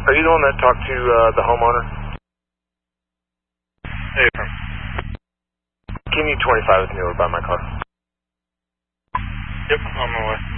Are you the one that talked to the homeowner? Hey, from. Give me 25 with me over by my car. Yep, on my way.